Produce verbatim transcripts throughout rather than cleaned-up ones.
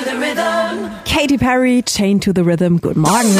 the rhythm. Katy Perry, Chained to the Rhythm. Guten Morgen.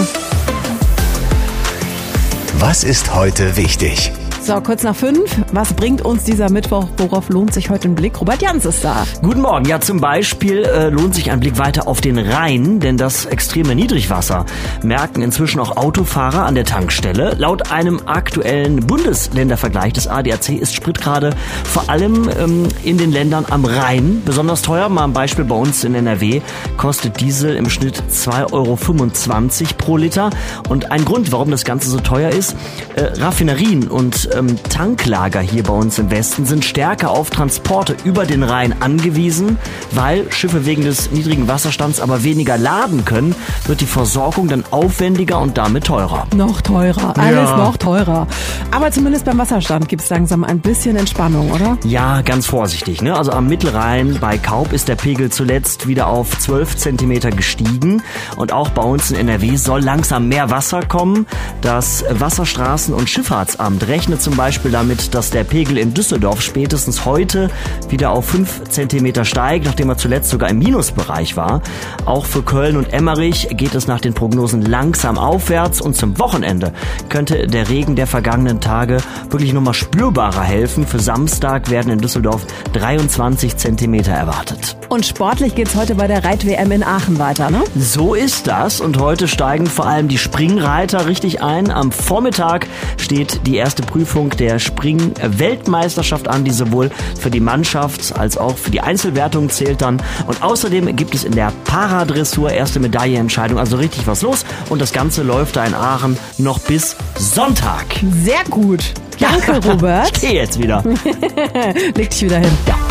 Was ist heute wichtig? So, kurz nach fünf. Was bringt uns dieser Mittwoch? Worauf lohnt sich heute ein Blick? Robert Jans ist da. Guten Morgen. Ja, zum Beispiel äh, lohnt sich ein Blick weiter auf den Rhein, denn das extreme Niedrigwasser merken inzwischen auch Autofahrer an der Tankstelle. Laut einem aktuellen Bundesländervergleich des A D A C ist Sprit gerade vor allem ähm, in den Ländern am Rhein besonders teuer. Mal ein Beispiel bei uns in N R W kostet Diesel im Schnitt zwei Euro fünfundzwanzig pro Liter. Und ein Grund, warum das Ganze so teuer ist, äh, Raffinerien und ähm, Tanklager hier bei uns im Westen sind stärker auf Transporte über den Rhein angewiesen. Weil Schiffe wegen des niedrigen Wasserstands aber weniger laden können, wird die Versorgung dann aufwendiger und damit teurer. Noch teurer, alles Ja. noch teurer. Aber zumindest beim Wasserstand gibt es langsam ein bisschen Entspannung, oder? Ja, ganz vorsichtig, ne? Also am Mittelrhein bei Kaub ist der Pegel zuletzt wieder auf zwölf Zentimeter gestiegen. Und auch bei uns in N R W soll langsam mehr Wasser kommen. Das Wasserstraßen- und Schifffahrtsamt rechnet zum Beispiel damit, dass der Pegel in Düsseldorf spätestens heute wieder auf fünf Zentimeter steigt, nachdem er zuletzt sogar im Minusbereich war. Auch für Köln und Emmerich geht es nach den Prognosen langsam aufwärts und zum Wochenende könnte der Regen der vergangenen Tage wirklich nochmal spürbarer helfen. Für Samstag werden in Düsseldorf dreiundzwanzig Zentimeter erwartet. Und sportlich geht's heute bei der Reit-W M in Aachen weiter, ne? So ist das und heute steigen vor allem die Springreiter richtig ein. Am Vormittag steht die erste Prüfung der Spring-Weltmeisterschaft an, die sowohl für die Mannschaft als auch für die Einzelwertung zählt dann. Und außerdem gibt es in der Paradressur erste Medaillenentscheidung, also richtig was los. Und das Ganze läuft da in Aachen noch bis Sonntag. Sehr gut. Danke, Robert. Ich gehe jetzt wieder. Leg dich wieder hin. Ja.